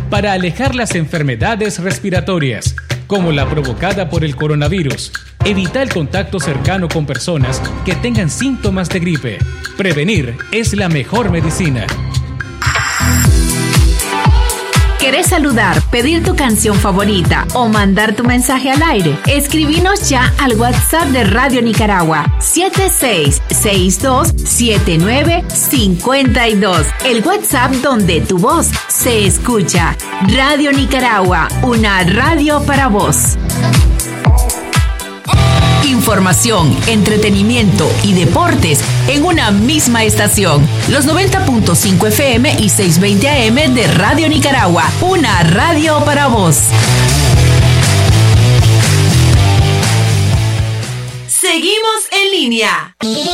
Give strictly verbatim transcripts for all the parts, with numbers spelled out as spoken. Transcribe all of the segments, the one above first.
para alejar las enfermedades respiratorias, como la provocada por el coronavirus. Evita el contacto cercano con personas que tengan síntomas de gripe. Prevenir es la mejor medicina. ¿Querés saludar, pedir tu canción favorita o mandar tu mensaje al aire? Escribinos ya al WhatsApp de Radio Nicaragua siete seis seis dos siete nueve cinco dos. El WhatsApp donde tu voz se escucha. Radio Nicaragua, una radio para vos. Información, entretenimiento y deportes en una misma estación. Los noventa punto cinco F M y seiscientos veinte A M de Radio Nicaragua. Una radio para vos. Seguimos en línea.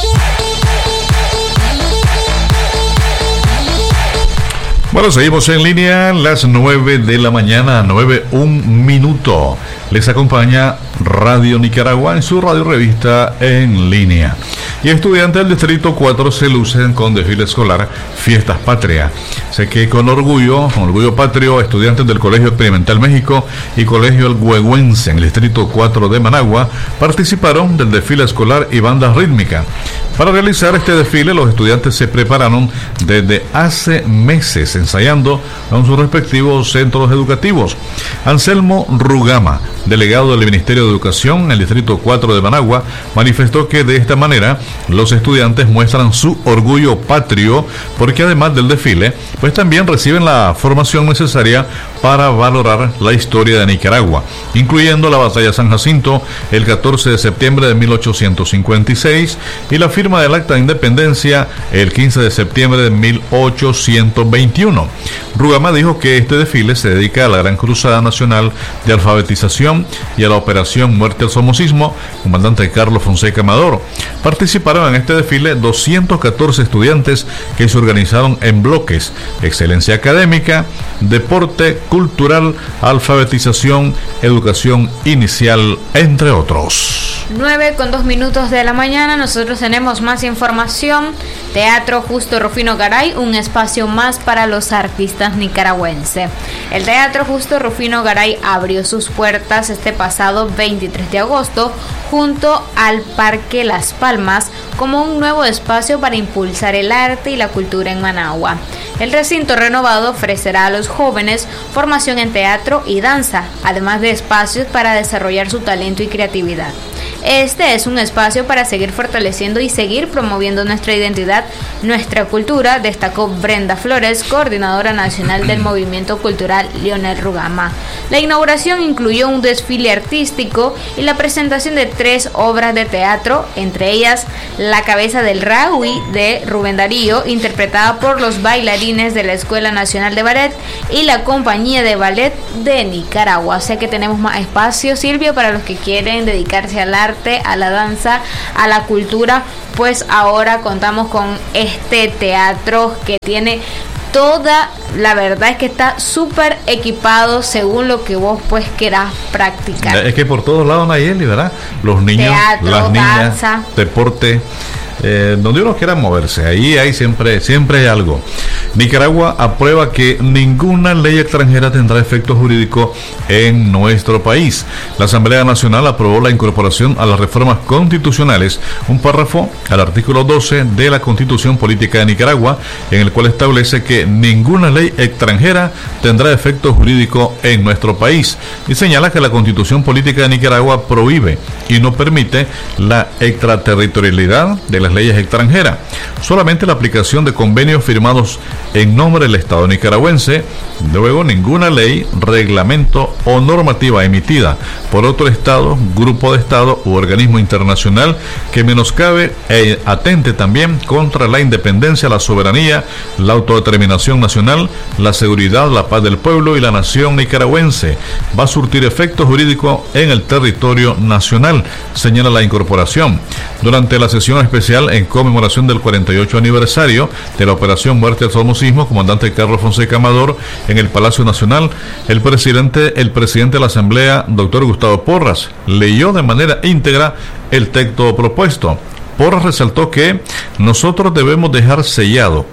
Bueno, seguimos en línea, las nueve de la mañana, nueve, un minuto. Les acompaña Radio Nicaragua en su radio revista en línea. Y estudiantes del Distrito cuatro se lucen con desfile escolar Fiestas Patria. Sé que con orgullo, con orgullo patrio, estudiantes del Colegio Experimental México y Colegio El Huehuense en el Distrito cuatro de Managua participaron del desfile escolar y banda rítmica. Para realizar este desfile, los estudiantes se prepararon desde hace meses ensayando en sus respectivos centros educativos. Anselmo Rugama, delegado del Ministerio de Educación en el Distrito cuatro de Managua, manifestó que de esta manera los estudiantes muestran su orgullo patrio porque además del desfile, pues también reciben la formación necesaria para valorar la historia de Nicaragua, incluyendo la Batalla de San Jacinto el catorce de septiembre de mil ochocientos cincuenta y seis y la firma del Acta de Independencia el quince de septiembre de mil ochocientos veintiuno. Rugama dijo que este desfile se dedica a la Gran Cruzada Nacional de Alfabetización y a la Operación Muerte al Somocismo, comandante Carlos Fonseca Amador. Participaron en este desfile doscientos catorce estudiantes que se organizaron en bloques: excelencia académica, deporte, cultural, alfabetización, educación inicial, entre otros. nueve con dos minutos de la mañana, nosotros tenemos más información. Teatro Justo Rufino Garay, un espacio más para los artistas nicaragüenses. El Teatro Justo Rufino Garay abrió sus puertas este pasado veintitrés de agosto junto al Parque Las Palmas como un nuevo espacio para impulsar el arte y la cultura en Managua. El recinto renovado ofrecerá a los jóvenes formación en teatro y danza, además de espacios para desarrollar su talento y creatividad. Este es un espacio para seguir fortaleciendo y seguir promoviendo nuestra identidad, nuestra cultura, destacó Brenda Flores, coordinadora nacional del Movimiento Cultural Lionel Rugama. La inauguración incluyó un desfile artístico y la presentación de tres obras de teatro, entre ellas La Cabeza del Raui de Rubén Darío, interpretada por los bailarines de la Escuela Nacional de Ballet y la Compañía de Ballet de Nicaragua. O sea que tenemos más espacio, Silvio, para los que quieren dedicarse al arte, a la danza, a la cultura. Pues ahora contamos con este teatro que tiene toda, la verdad es que está súper equipado según lo que vos pues querás practicar. Es que por todos lados, Nayeli, ¿verdad? Los niños, teatro, las niñas, danza, deporte, eh, donde uno quiera moverse, ahí hay siempre, siempre hay algo. Nicaragua aprueba que ninguna ley extranjera tendrá efecto jurídico en nuestro país. La Asamblea Nacional aprobó la incorporación a las reformas constitucionales, un párrafo al artículo doce de la Constitución Política de Nicaragua, en el cual establece que ninguna ley extranjera tendrá efecto jurídico en nuestro país, y señala que la Constitución Política de Nicaragua prohíbe y no permite la extraterritorialidad de las leyes extranjeras. Solamente la aplicación de convenios firmados en nombre del Estado nicaragüense, luego ninguna ley, reglamento o normativa emitida por otro Estado, grupo de Estado u organismo internacional que menoscabe e atente también contra la independencia, la soberanía, la autodeterminación nacional, la seguridad, la paz del pueblo y la nación nicaragüense, va a surtir efecto jurídico en el territorio nacional, señala la incorporación. Durante la sesión especial en conmemoración del cuarenta y ocho aniversario de la Operación Muerte al Somocismo, comandante Carlos Fonseca Amador, en el Palacio Nacional, el presidente, el presidente de la Asamblea, doctor Gustavo Porras, leyó de manera íntegra el texto propuesto. Porras resaltó que nosotros debemos dejar sellado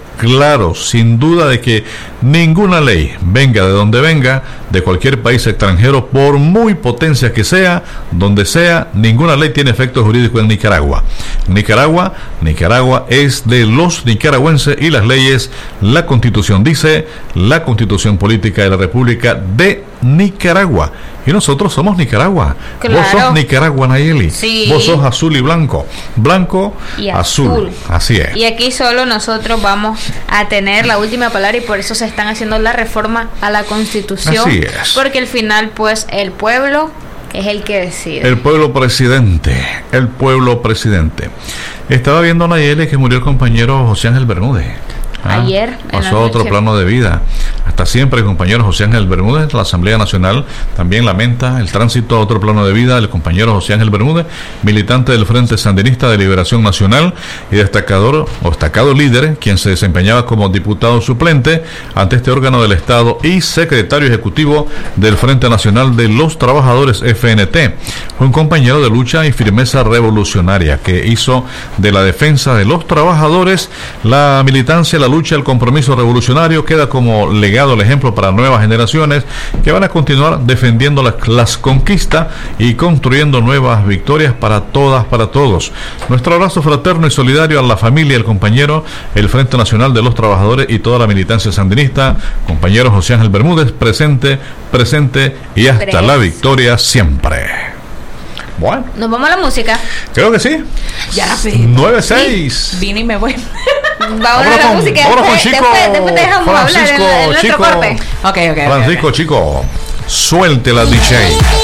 claro, sin duda, de que ninguna ley, venga de donde venga, de cualquier país extranjero, por muy potencia que sea, donde sea, ninguna ley tiene efecto jurídico en Nicaragua. Nicaragua, Nicaragua es de los nicaragüenses y las leyes, la Constitución dice, la Constitución Política de la República de Nicaragua. Y nosotros somos Nicaragua. Claro. Vos sos Nicaragua, Nayeli. Sí. Vos sos azul y blanco. Blanco, y azul. azul. Así es. Y aquí solo nosotros vamos a tener la última palabra y por eso se están haciendo la reforma a la Constitución. Así es. Porque al final, pues, el pueblo es el que decide. El pueblo presidente. El pueblo presidente. Estaba viendo, Nayeli, que murió el compañero José Ángel Bermúdez. Ah, Ayer pasó a otro plano de vida. Hasta siempre el compañero José Ángel Bermúdez. La Asamblea Nacional también lamenta el tránsito a otro plano de vida del compañero José Ángel Bermúdez, militante del Frente Sandinista de Liberación Nacional y destacador o destacado líder, quien se desempeñaba como diputado suplente ante este órgano del Estado y secretario ejecutivo del Frente Nacional de los Trabajadores F N T. Fue un compañero de lucha y firmeza revolucionaria que hizo de la defensa de los trabajadores la militancia, la lucha, el compromiso revolucionario. Queda como legado el ejemplo para nuevas generaciones que van a continuar defendiendo las, las conquistas y construyendo nuevas victorias para todas, para todos. Nuestro abrazo fraterno y solidario a la familia, el compañero, el Frente Nacional de los Trabajadores y toda la militancia sandinista. Compañero José Ángel Bermúdez, presente, presente y hasta Pres. la victoria siempre. Bueno, nos vamos a la música. Creo que sí. Ya la sé. nueve seis. Vine y me voy. Vamos a la con, música. Después, Chico, después, después te dejamos Francisco, hablar en, en nuestro Chico, corte. Okay, okay, Francisco, okay, okay. Chico, suelte la D J.